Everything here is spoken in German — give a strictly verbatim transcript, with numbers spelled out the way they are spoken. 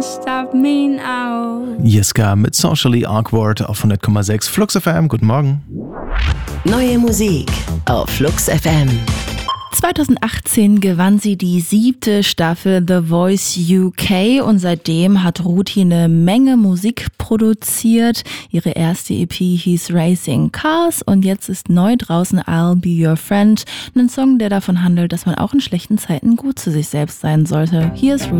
can't stop me now. Jeska mit Socially Awkward auf hundert Komma sechs Flux F M. Guten Morgen. Neue Musik auf Flux F M. zweitausendachtzehn gewann sie die siebte Staffel The Voice U K und seitdem hat Ruti eine Menge Musik produziert. Ihre erste E P hieß Racing Cars und jetzt ist neu draußen I'll Be Your Friend, ein Song, der davon handelt, dass man auch in schlechten Zeiten gut zu sich selbst sein sollte. Hier ist Ruti.